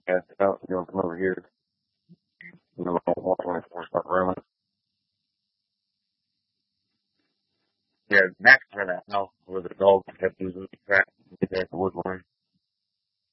cast it out. You don't come over here. You know, don't walk when I start running. Yeah, Max for that. No.